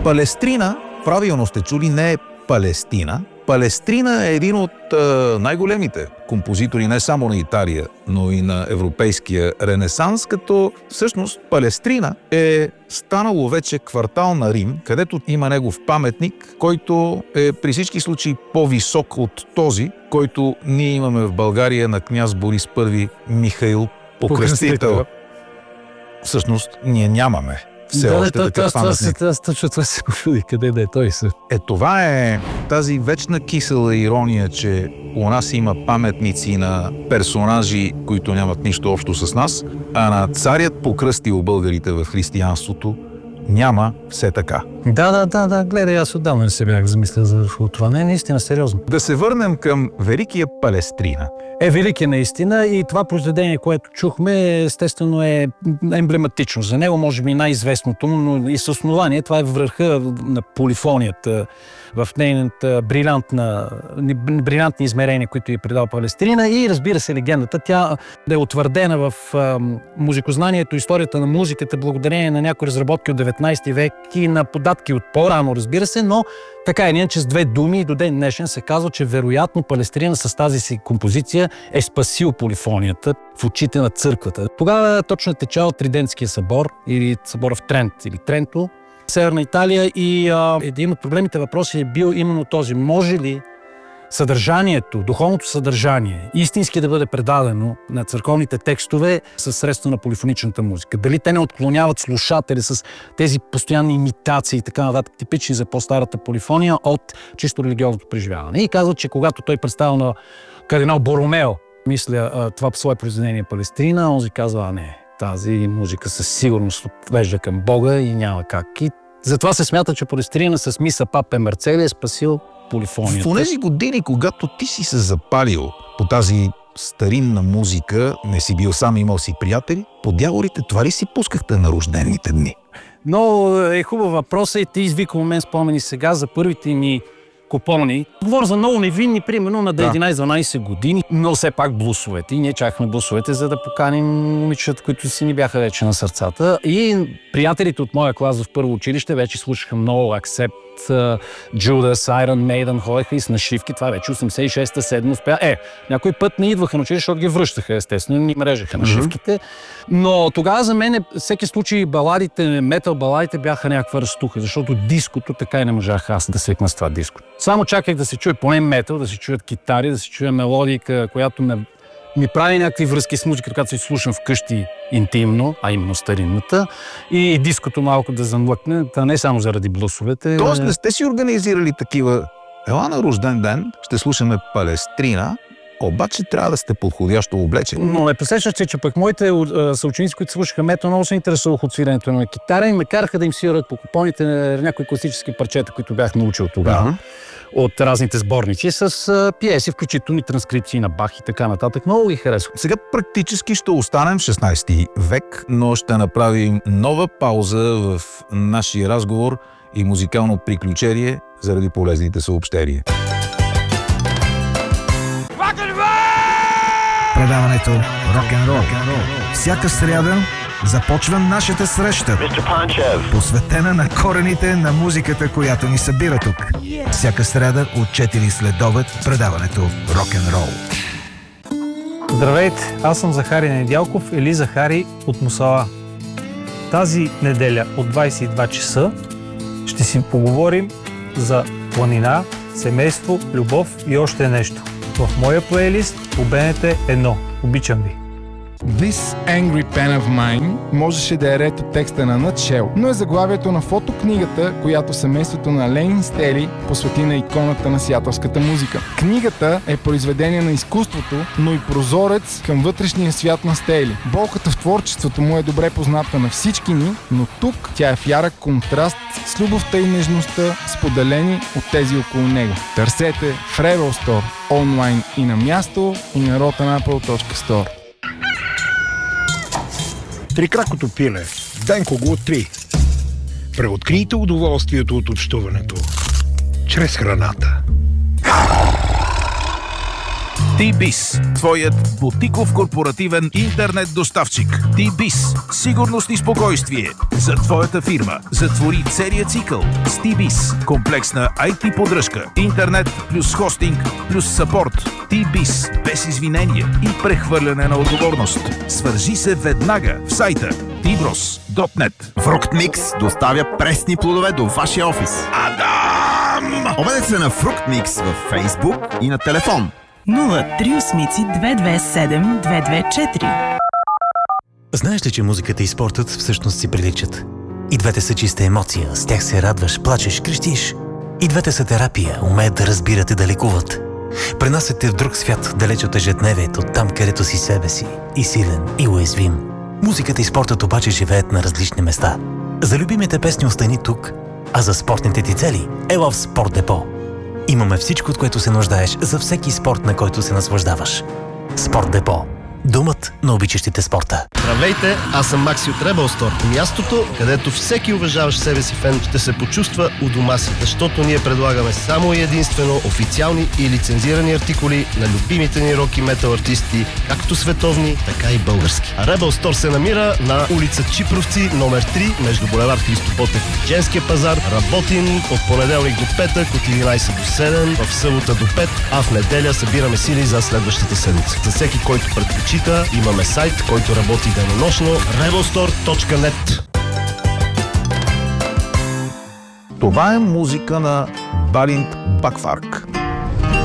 Палестрина, правилно сте чули, не е Палестина. Палестрина е един от най-големите композитори не само на Италия, но и на европейския ренесанс, като всъщност Палестрина е станало вече квартал на Рим, където има негов паметник, който е при всички случаи по-висок от този, който ние имаме в България на княз Борис I Михаил Покръстител. Всъщност ние нямаме все още такъв паметник. Това се почуди, къде да е той се. Това е тази вечна кисела ирония, че у нас има паметници на персонажи, които нямат нищо общо с нас, а на царят покръстил българите в християнството няма все така. Да, гледай, аз отдавна не се бях замисля за това. Не е наистина сериозно. Да се върнем към великия Палестрина. Велик е наистина и това произведение, което чухме, естествено е емблематично. За него може би най-известното, но и с основание това е върха на полифонията в нейната брилянтни измерения, които й предал Палестрина и разбира се легендата. Тя е утвърдена в музикознанието, историята на музиката, благодарение на някои разработки от 19 век и на податки от по-рано, разбира се, но така е, че с две думи до ден днешен се казва, че вероятно Палестрина с тази си композиция е спасил полифонията в очите на църквата. Тогава точно е течал Тридентския събор или събора в Трент или Тренто, Северна Италия и един от проблемите въпроси е бил именно този. Може ли съдържанието, духовното съдържание, истински да бъде предадено на църковните текстове със средства на полифоничната музика? Дали те не отклоняват слушатели с тези постоянни имитации и така нататък, типични за по-старата полифония от чисто религиозното преживяване? И казват, че когато той представил на кардинал Боромео, мисля, това свое произведение Палестрина, он си казва, не, тази музика със сигурност отвежда към Бога и няма как. И затова се смята, че Палестрина с миса Папе Марцели е спасил полифонията. В тези години, когато ти си се запалил по тази старинна музика, не си бил сам, имал си приятели, по дяволите това ли си пускахте на рождените дни? Но е хубав въпрос и ти извика мен спомени сега за първите ми купони. Говоря за много невинни, примерно на 11-12 години, но все пак блусовете. И ние чакахме блусовете, за да поканим момичета, които си ни бяха вече на сърцата. И приятелите от моя клас в първо училище вече слушаха много Accept, Judas, Iron Maiden, ходеха и с нашивки. Това вече 86-та, 7 успя. Някой път не идваха на училище, защото ги връщаха, естествено, ни мрежаха нашивките. Но тогава за мен всеки случай баладите, метал баладите бяха някаква разтуха, защото диското така и не можах аз да свикна с това диско. Само чаках да се чуе поне метал, да се чуят китари, да се чуе мелодика, която ми прави някакви връзки с музиката, когато се слушам вкъщи интимно, а именно старинната, и диското малко да замлъкне, не само заради блусовете. Тоест не сте си организирали такива. Ела на рожден ден, ще слушаме Палестрина, обаче трябва да сте подходящо облечени. Но ме посещаш, че пък моите съученици, които слушаха метал, много се интересувах от свирането на китара и ме караха да им свират по купоните на някои класически парчета, които бях научил тогава. От разните сборници с пиеси, включително и транскрипции на Бах и така нататък. Много ги харесвам. Сега практически ще останем в 16 век, но ще направим нова пауза в нашия разговор и музикално приключение заради полезните съобщения. Предаването Рок-н-рол. Всяка сряда започва нашата среща, посветена на корените на музиката, която ни събира тук. Всяка сряда от 4 следобед предаването Рок-н-рол. Здравейте, аз съм Захари Недялков или Захари от Мусала. Тази неделя от 22 часа ще си поговорим за планина, семейство, любов и още нещо. В моя плейлист по БНТ 1. Обичам ви! This Angry Pen of Mine можеше да е ред от текста на Nutshell, но е заглавието на фотокнигата, която семейството на Ленин Стели посвети на иконата на сиатълската музика. Книгата е произведение на изкуството, но и прозорец към вътрешния свят на Стели. Болката в творчеството му е добре позната на всички ни, но тук тя е в ярък контраст с любовта и нежността, споделени от тези около него. Търсете в Rebel Store, онлайн и на място, и на rotanapple.store. Трикракото пиле. Денко го 3. Преоткрийте удоволствието от общуването чрез храната. T-Biz, твоят бутиков корпоративен интернет доставчик. T-Biz, сигурност и спокойствие за твоята фирма. Затвори целия цикъл с T-Biz. Комплексна IT поддръжка, интернет плюс хостинг плюс съпорт. T-Biz, без извинения и прехвърляне на отговорност. Свържи се веднага в сайта tbros.net. Фруктмикс доставя пресни плодове до вашия офис. Адам! Обадете се на Фруктмикс във Facebook и на телефон 038 227 224. Знаеш ли, че музиката и спортът всъщност си приличат? И двете са чиста емоция, с тях се радваш, плачеш, крещиш. И двете са терапия, умеят да разбират и да лекуват. Пренасят те в друг свят, далеч от ежедневието, там където си себе си, и силен, и уязвим. Музиката и спортът обаче живеят на различни места. За любимите песни остани тук, а за спортните ти цели ела в Спорт Депо. Имаме всичко, от което се нуждаеш за всеки спорт, на който се наслаждаваш. Спорт Депо. Домът на обичащите спорта. Здравейте, аз съм Макси от Rebel Store. Мястото, където всеки уважаващ себе си фен ще се почувства у дома си, защото ние предлагаме само и единствено официални и лицензирани артикули на любимите ни рок и метал артисти, както световни, така и български. Rebel Store се намира на улица Чипровци, номер 3, между булевард Христо Ботев и Женския пазар. Работим от понеделник до петък, от 11 до 7, в събота до 5, а в неделя събираме сили за следващата седмица. За всеки, който предпочита, имаме сайт, който работи денонощно rebelstore.net. Това е музика на Балинт Бакварк.